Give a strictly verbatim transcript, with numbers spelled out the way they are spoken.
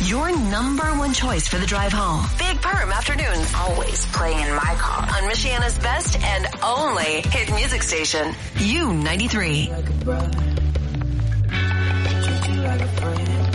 Your number one choice for the drive home. Big Perm Afternoons. Always playing in my car. On Michiana's best and only hit music station. U ninety-three. Like a brother. Treat you like a friend.